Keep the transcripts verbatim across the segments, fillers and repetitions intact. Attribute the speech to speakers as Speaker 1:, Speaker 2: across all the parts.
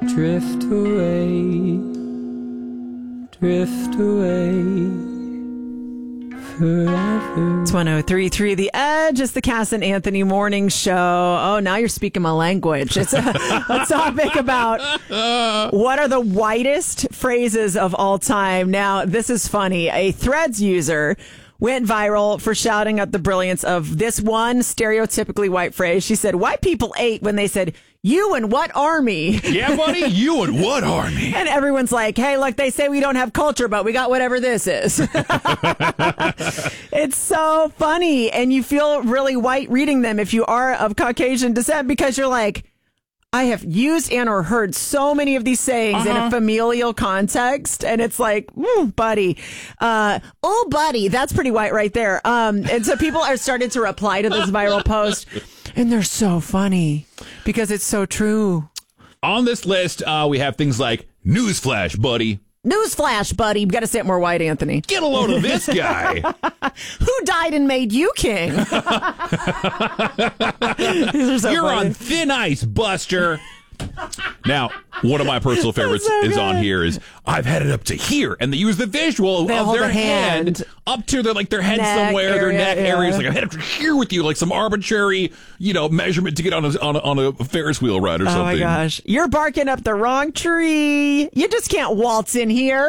Speaker 1: Drift away, drift away forever.
Speaker 2: It's one oh three point three The Edge. It's the Cass and Anthony Morning Show. Oh, now you're speaking my language. It's a, a topic about what are the whitest phrases of all time. Now, this is funny. A Threads user went viral for shouting at the brilliance of this one stereotypically white phrase. She said, white people ate when they said, you and what army?
Speaker 3: Yeah, buddy, you and what army?
Speaker 2: And everyone's like, hey, look, they say we don't have culture, but we got whatever this is. It's so funny. And you feel really white reading them if you are of Caucasian descent, because you're like, I have used and or heard so many of these sayings uh-huh. in a familial context. And it's like, mm, buddy, uh, oh, buddy, that's pretty white right there. Um, and so people are starting to reply to this viral post. And they're so funny because it's so true.
Speaker 3: On this list, uh, we have things like newsflash, buddy.
Speaker 2: Newsflash, buddy. You've got to say it more white, Anthony.
Speaker 3: Get a load of this guy.
Speaker 2: Who died and made you king? These are so
Speaker 3: You're
Speaker 2: funny.
Speaker 3: on thin ice, Buster. Now, one of my personal favorites
Speaker 2: so
Speaker 3: is on
Speaker 2: good.
Speaker 3: here is I've had it up to here, and they use the visual
Speaker 2: They
Speaker 3: of
Speaker 2: hold
Speaker 3: their
Speaker 2: a hand.
Speaker 3: hand up to their like their head
Speaker 2: Neck
Speaker 3: somewhere, their
Speaker 2: area,
Speaker 3: neck
Speaker 2: yeah.
Speaker 3: area. It's like I've had it up to here with you, like some arbitrary, you know, measurement to get on a on a, on a Ferris wheel ride or
Speaker 2: Oh
Speaker 3: something.
Speaker 2: my gosh. You're barking up the wrong tree. You just can't waltz in here.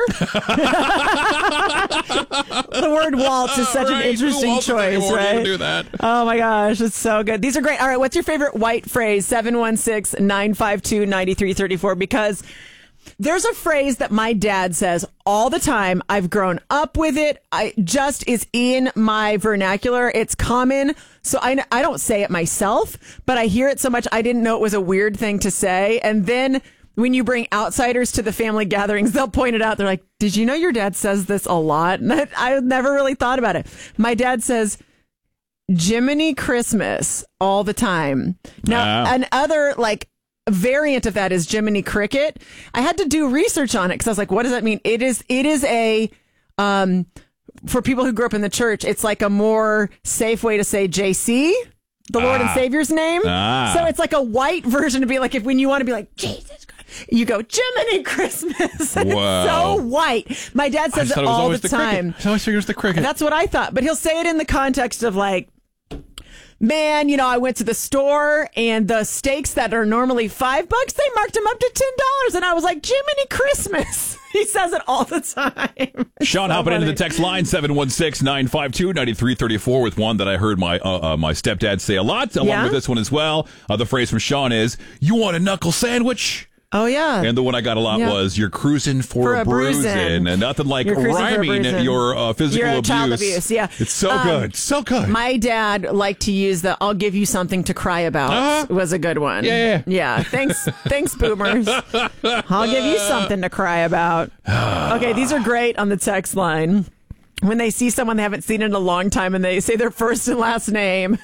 Speaker 2: The word waltz is such
Speaker 3: Right,
Speaker 2: an interesting
Speaker 3: who waltzes
Speaker 2: choice,
Speaker 3: anymore? You
Speaker 2: right?
Speaker 3: can do that.
Speaker 2: Oh my gosh, it's so good. These are great. All right, what's your favorite white phrase? seven one six, nine five two, nine three three four. Because there's a phrase that my dad says all the time. I've grown up with it. I just is in my vernacular. It's common. So I, I don't say it myself, but I hear it so much I didn't know it was a weird thing to say. And then when you bring outsiders to the family gatherings, they'll point it out. They're like, did you know your dad says this a lot? And I, I never really thought about it. My dad says Jiminy Christmas all the time. Now,
Speaker 3: Wow.
Speaker 2: another like variant of that is Jiminy Cricket. I had to do research on it because I was like, what does that mean? It is, it is a, um, for people who grew up in the church, it's like a more safe way to say J C, the Lord and
Speaker 3: Ah.
Speaker 2: Savior's name.
Speaker 3: Ah.
Speaker 2: So it's like a white version to be like, if when you want to be like, Jesus Christ, you go, Jiminy Christmas. And
Speaker 3: Wow.
Speaker 2: It's so white. My dad
Speaker 3: I
Speaker 2: says
Speaker 3: just
Speaker 2: it
Speaker 3: thought it was
Speaker 2: all
Speaker 3: always
Speaker 2: the
Speaker 3: the
Speaker 2: time.
Speaker 3: cricket. I always figured it was the cricket.
Speaker 2: That's what I thought. But he'll say it in the context of like, man, you know, I went to the store and the steaks that are normally five bucks, they marked them up to ten dollars. And I was like, Jiminy Christmas. He says it all the time. It's
Speaker 3: Sean
Speaker 2: so
Speaker 3: hopping into
Speaker 2: funny.
Speaker 3: the text line seven one six, nine five two, nine three three four with one that I heard my uh, uh, my stepdad say a lot, along
Speaker 2: Yeah?
Speaker 3: with this one as well. Uh, the phrase from Sean is, you want a knuckle sandwich?
Speaker 2: Oh, yeah.
Speaker 3: And the one I got a lot
Speaker 2: Yeah.
Speaker 3: was, you're cruising for,
Speaker 2: For
Speaker 3: a,
Speaker 2: a
Speaker 3: bruising.
Speaker 2: bruising.
Speaker 3: And nothing like
Speaker 2: You're cruising for a
Speaker 3: rhyming
Speaker 2: bruising.
Speaker 3: your uh, physical
Speaker 2: Your
Speaker 3: abuse.
Speaker 2: child abuse, yeah.
Speaker 3: It's so
Speaker 2: Um,
Speaker 3: good. So good.
Speaker 2: My dad liked to use the I'll give you something to cry about
Speaker 3: Uh-huh.
Speaker 2: was a good one.
Speaker 3: Yeah, yeah.
Speaker 2: Yeah. Thanks, thanks, boomers. I'll give you something to cry about. Okay, these are great on the text line. When they see someone they haven't seen in a long time and they say their first and last name.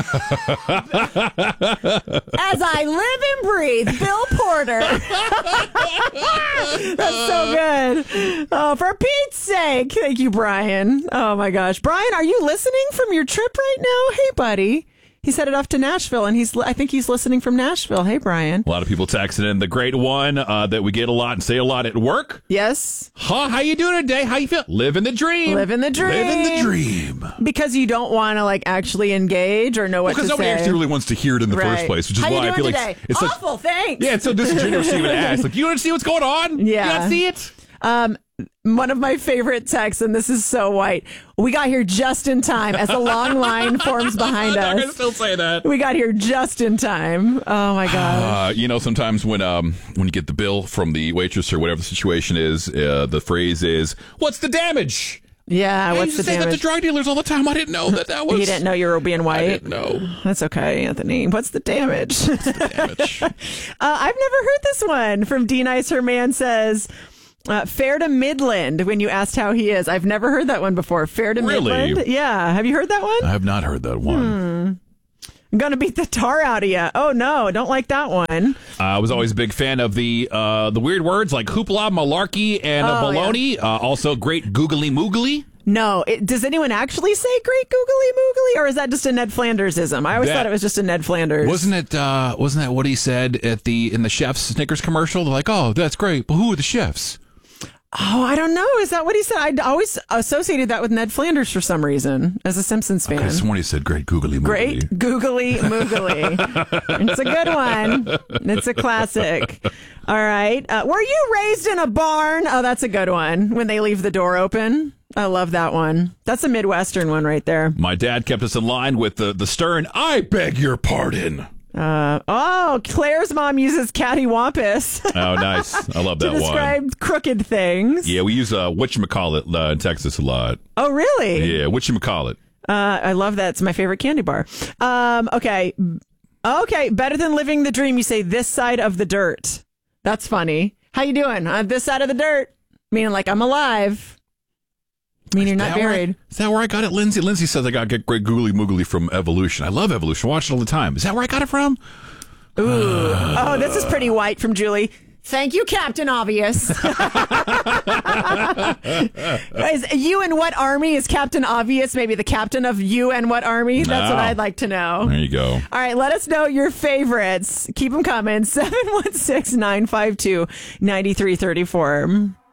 Speaker 2: As I live and breathe, Bill Porter. That's so good. Oh, for Pete's sake. Thank you, Brian. Oh, my gosh. Brian, are you listening from your trip right now? Hey, buddy. He's headed off to Nashville, and he's. I think he's listening from Nashville. Hey, Brian.
Speaker 3: A lot of people texting in the great one uh, that we get a lot and say a lot at work.
Speaker 2: Yes.
Speaker 3: Huh? How you doing today? How you feel? Living the dream.
Speaker 2: Living the dream.
Speaker 3: Living the dream.
Speaker 2: Because you don't want to, like, actually engage or know what
Speaker 3: Because
Speaker 2: to
Speaker 3: nobody
Speaker 2: say.
Speaker 3: actually really wants to hear it in the
Speaker 2: Right.
Speaker 3: first place, which is
Speaker 2: How you
Speaker 3: why I
Speaker 2: doing
Speaker 3: feel
Speaker 2: today?
Speaker 3: like it's such,
Speaker 2: Awful, thanks.
Speaker 3: yeah, it's so disingenuous to even ask. Like, you want to see what's going on?
Speaker 2: Yeah.
Speaker 3: You want to see it?
Speaker 2: Um, one of my favorite texts, and this is so white. We got here just in time as a long line forms behind
Speaker 3: I'm going to
Speaker 2: us.
Speaker 3: still say that.
Speaker 2: We got here just in time. Oh my god!
Speaker 3: Uh, you know, sometimes when um when you get the bill from the waitress or whatever the situation is, uh, the phrase is, "What's the damage?"
Speaker 2: Yeah,
Speaker 3: I
Speaker 2: what's
Speaker 3: used
Speaker 2: the
Speaker 3: to say that to
Speaker 2: damage?
Speaker 3: drug dealers all the time. I didn't know that that was.
Speaker 2: You didn't know you were being
Speaker 3: I
Speaker 2: white.
Speaker 3: didn't know.
Speaker 2: That's okay, Anthony. What's the damage?
Speaker 3: Damage.
Speaker 2: uh, I've never heard this one from D Nice. Her man says. Uh, fair to Midland when you asked how he is. I've never heard that one before. Fair to
Speaker 3: Really?
Speaker 2: Midland. Yeah. Have you heard that one?
Speaker 3: I have not heard that one.
Speaker 2: I'm going to beat the tar out of you. Oh, no. Don't like that one.
Speaker 3: I was always a big fan of the uh, the weird words like hoopla, malarkey, and uh,
Speaker 2: Oh,
Speaker 3: baloney. Uh, also, great googly moogly.
Speaker 2: No. It, does anyone actually say great googly moogly, or is that just a Ned Flandersism? I always
Speaker 3: That-
Speaker 2: thought it was just a Ned Flanders.
Speaker 3: Wasn't it? Uh, wasn't that what he said at the in the chef's Snickers commercial? They're like, "Oh, that's great, but who are the chefs?"
Speaker 2: Oh, I don't know. Is that what he said? I always associated that with Ned Flanders for some reason as a Simpsons fan.
Speaker 3: I sworn he said great googly moogly.
Speaker 2: Great googly moogly. It's a good one. It's a classic. All right. Uh, were you raised in a barn? Oh, that's a good one. When they leave the door open. I love that one. That's a Midwestern one right there.
Speaker 3: My dad kept us in line with the the stern, "I beg your pardon."
Speaker 2: Uh, oh, Claire's mom uses cattywampus
Speaker 3: Oh, nice. I love
Speaker 2: to
Speaker 3: that one.
Speaker 2: describe crooked things.
Speaker 3: Yeah, we use uh, whatchamacallit uh, in Texas a lot.
Speaker 2: Oh, really?
Speaker 3: Yeah, whatchamacallit.
Speaker 2: Uh, I love that. It's my favorite candy bar. Um, okay. Okay. Better than living the dream. You say this side of the dirt. That's funny. How you doing? On this side of the dirt. Meaning like I'm alive. Meaning you're not
Speaker 3: That where I-
Speaker 2: buried.
Speaker 3: is that where I got it, Lindsay? Lindsay says I got get great googly moogly from Evolution. I love Evolution. I watch it all the time. Is that where I got it from?
Speaker 2: Ooh. Oh, this is pretty white from Julie. Thank you, Captain Obvious. Is you and what army is Captain Obvious? Maybe the captain of you and what army? That's what
Speaker 3: No.
Speaker 2: I'd like to know.
Speaker 3: There you go.
Speaker 2: All right, let us know your favorites. Keep them coming. seven one six, nine five two, nine three three four.